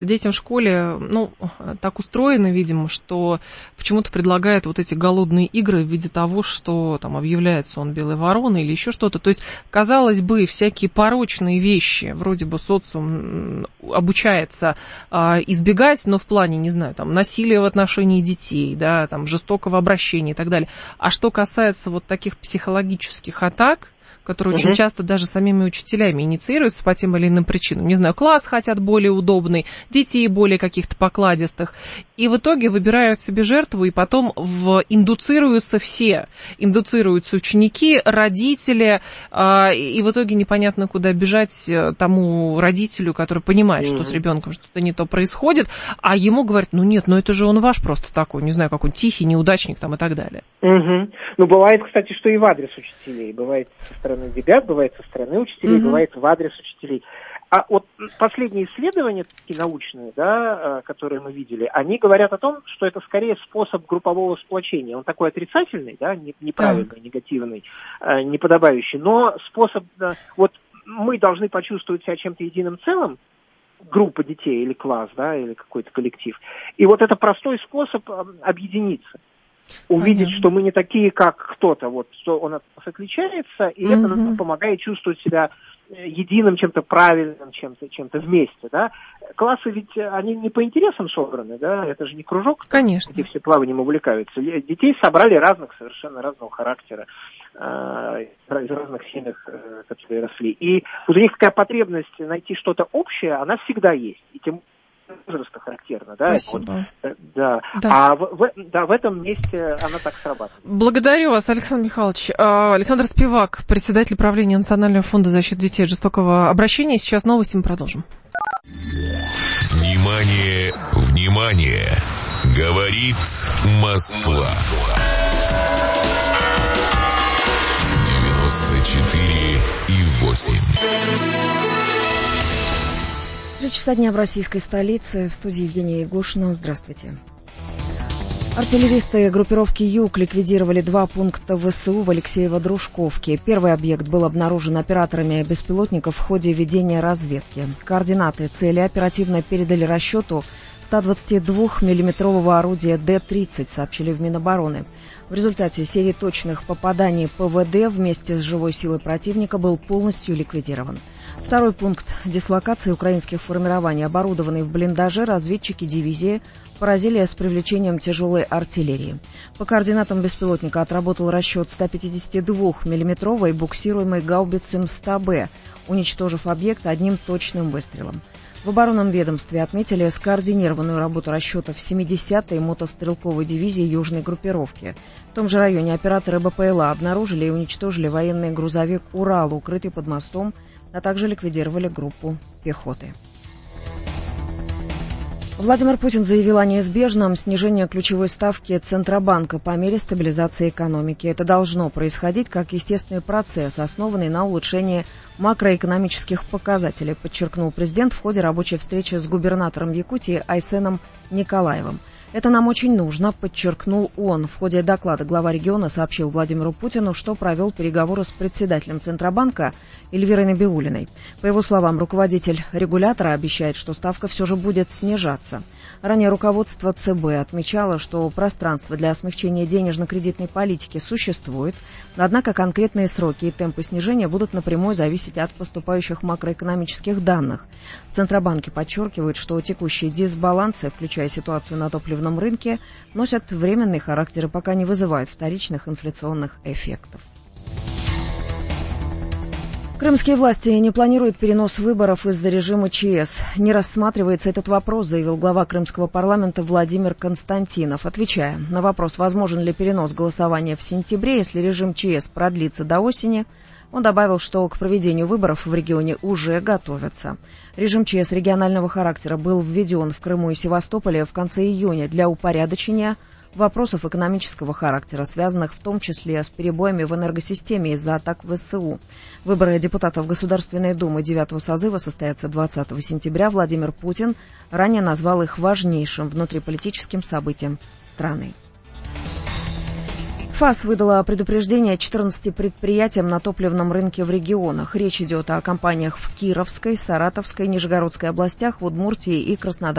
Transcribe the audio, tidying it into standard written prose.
Детям в школе, так устроено, видимо, что почему-то предлагают вот эти голодные игры в виде того, что там объявляется он белой вороной или еще что-то. То есть, казалось бы, всякие порочные вещи, вроде бы социум обучается избегать, но в плане, не знаю, там, насилия в отношении детей, да, там, жестокого обращения и так далее. А что касается вот таких психологических атак, которые очень часто даже самими учителями инициируются по тем или иным причинам. Не знаю, класс хотят более удобный, детей более каких-то покладистых. И в итоге выбирают себе жертву, и потом индуцируются все. Индуцируются ученики, родители, и в итоге непонятно, куда бежать тому родителю, который понимает, что с ребенком что-то не то происходит, а ему говорят, нет, это же он ваш просто такой, не знаю, какой-нибудь тихий, неудачник там и так далее. Бывает, кстати, что и в адрес учителей. Бывает со стороны ребят, бывает со стороны учителей, бывает в адрес учителей. А вот последние исследования, такие научные, да, которые мы видели, они говорят о том, что это скорее способ группового сплочения. Он такой отрицательный, да, неправильный, негативный, неподобающий, но способ, вот мы должны почувствовать себя чем-то единым целым, группа детей или класс, да, или какой-то коллектив. И вот это простой способ объединиться. Увидеть, что мы не такие, как кто-то, вот, что он от нас отличается, и это нам помогает чувствовать себя единым, чем-то правильным, чем-то вместе, да. Классы ведь, они не по интересам собраны, да, это же не кружок, конечно, где все плаванием увлекаются. Детей собрали совершенно разного характера, из разных семей, которые росли. И вот у них такая потребность найти что-то общее, она всегда есть, и тем возраста характерно, да? Спасибо. Вот, да. А в этом месте она так срабатывает. Благодарю вас, Александр Михайлович. Александр Спивак, председатель правления Национального фонда защиты детей от жестокого обращения. Сейчас новости, мы продолжим. Внимание, внимание! Говорит Москва. 94,8. 3 часа дня в российской столице. В студии Евгения Егошина. Здравствуйте. Артиллеристы группировки «Юг» ликвидировали 2 пункта ВСУ в Алексеево-Дружковке. Первый объект был обнаружен операторами беспилотников в ходе ведения разведки. Координаты цели оперативно передали расчету 122-миллиметрового орудия Д-30, сообщили в Минобороны. В результате серии точных попаданий ПВД вместе с живой силой противника был полностью ликвидирован. Второй пункт дислокации украинских формирований, оборудованный в блиндаже, разведчики дивизии поразили с привлечением тяжелой артиллерии. По координатам беспилотника отработал расчет 152-миллиметровой буксируемой гаубицы М100Б, уничтожив объект одним точным выстрелом. В оборонном ведомстве отметили скоординированную работу расчетов 70-й мотострелковой дивизии южной группировки. В том же районе операторы БПЛА обнаружили и уничтожили военный грузовик «Урал», укрытый под мостом, а также ликвидировали группу пехоты. Владимир Путин заявил о неизбежном снижении ключевой ставки Центробанка по мере стабилизации экономики. Это должно происходить как естественный процесс, основанный на улучшении макроэкономических показателей, подчеркнул президент в ходе рабочей встречи с губернатором Якутии Айсеном Николаевым. Это нам очень нужно, подчеркнул он. В ходе доклада глава региона сообщил Владимиру Путину, что провел переговоры с председателем Центробанка Эльвирой Набиуллиной. По его словам, руководитель регулятора обещает, что ставка все же будет снижаться. Ранее руководство ЦБ отмечало, что пространство для смягчения денежно-кредитной политики существует, однако конкретные сроки и темпы снижения будут напрямую зависеть от поступающих макроэкономических данных. В Центробанке подчеркивают, что текущие дисбалансы, включая ситуацию на топливном рынке, носят временный характер и пока не вызывают вторичных инфляционных эффектов. Крымские власти не планируют перенос выборов из-за режима ЧС. Не рассматривается этот вопрос, заявил глава крымского парламента Владимир Константинов. Отвечая на вопрос, возможен ли перенос голосования в сентябре, если режим ЧС продлится до осени, он добавил, что к проведению выборов в регионе уже готовятся. Режим ЧС регионального характера был введен в Крыму и Севастополе в конце июня для упорядочения вопросов экономического характера, связанных в том числе с перебоями в энергосистеме из-за атак ВСУ. Выборы депутатов Государственной Думы 9-го созыва состоятся 20 сентября. Владимир Путин ранее назвал их важнейшим внутриполитическим событием страны. ФАС выдала предупреждение 14 предприятиям на топливном рынке в регионах. Речь идет о компаниях в Кировской, Саратовской, Нижегородской областях, в Удмуртии и Краснодарской